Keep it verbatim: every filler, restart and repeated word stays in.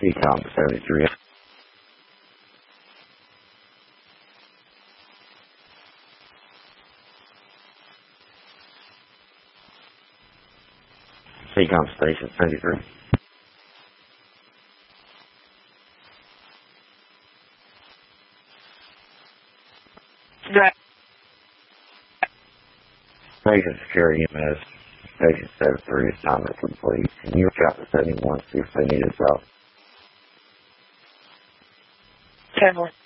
C COM seventy-three. C COM station seventy-three. Station security E M S. Station seventy-three assignment complete. Can you drop the seventy-one, see if they need us out? ten one.